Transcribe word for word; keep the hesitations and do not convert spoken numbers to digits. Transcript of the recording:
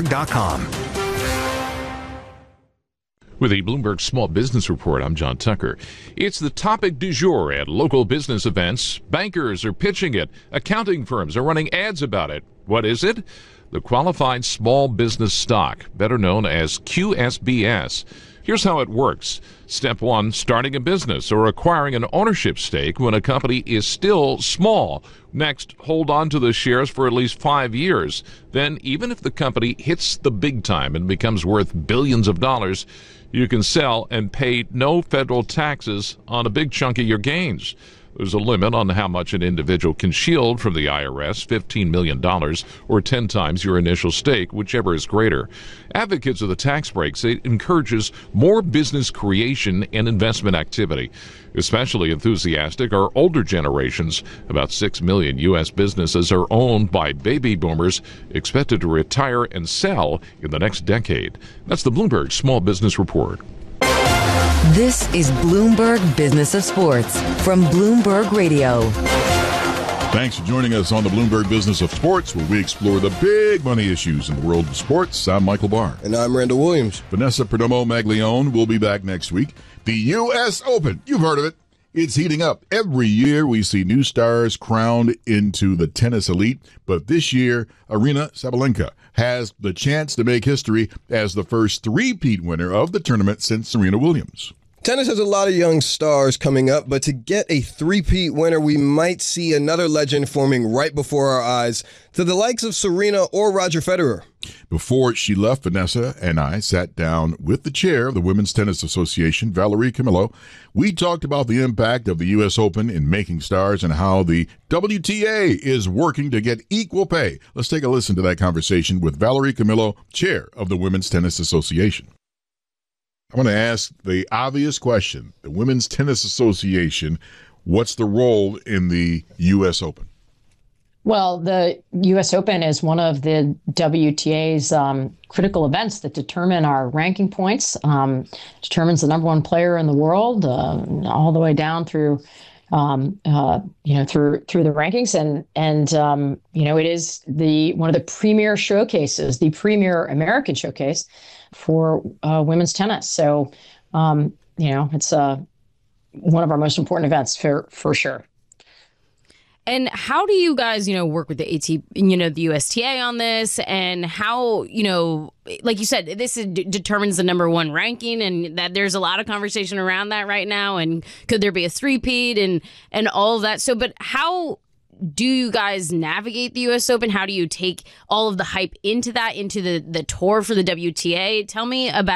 Bloomberg dot com. With the Bloomberg Small Business Report, I'm John Tucker. It's the topic du jour at local business events. Bankers are pitching it. Accounting firms are running ads about it. What is it? The Qualified Small Business Stock, better known as Q S B S. Here's how it works. Step one, starting a business or acquiring an ownership stake when a company is still small. Next, hold on to the shares for at least five years. Then, even if the company hits the big time and becomes worth billions of dollars, you can sell and pay no federal taxes on a big chunk of your gains. There's a limit on how much an individual can shield from the I R S, fifteen million dollars, or ten times your initial stake, whichever is greater. Advocates of the tax break say it encourages more business creation and investment activity. Especially enthusiastic are older generations. About six million U S businesses are owned by baby boomers expected to retire and sell in the next decade. That's the Bloomberg Small Business Report. This is Bloomberg Business of Sports from Bloomberg Radio. Thanks for joining us on the Bloomberg Business of Sports, where we explore the big money issues in the world of sports. I'm Michael Barr. And I'm Randall Williams. Vanessa Perdomo-Maglione will be back next week. The U S Open, you've heard of it. It's heating up. Every year we see new stars crowned into the tennis elite, but this year, Aryna Sabalenka has the chance to make history as the first three-peat winner of the tournament since Serena Williams. Tennis has a lot of young stars coming up, but to get a three-peat winner, we might see another legend forming right before our eyes, to the likes of Serena or Roger Federer. Before she left, Vanessa and I sat down with the chair of the Women's Tennis Association, Valerie Camillo. We talked about the impact of the U S Open in making stars and how the W T A is working to get equal pay. Let's take a listen to that conversation with Valerie Camillo, chair of the Women's Tennis Association. I want to ask the obvious question. The Women's Tennis Association, what's the role in the U S Open? Well, the U S Open is one of the W T A's um, critical events that determine our ranking points, um, determines the number one player in the world, uh, all the way down through, um, uh, you know, through through the rankings, and and um, you know, it is the one of the premier showcases, the premier American showcase for uh, women's tennis. So, um, you know, it's uh, one of our most important events for for sure. And how do you guys, you know, work with the A T, you know, the U S T A on this, and how, you know, like you said, this is, d- determines the number one ranking, and that there's a lot of conversation around that right now. And could there be a three-peat and and all of that? So, but how do you guys navigate the U S Open? How do you take all of the hype into that, into the the tour for the W T A? Tell me about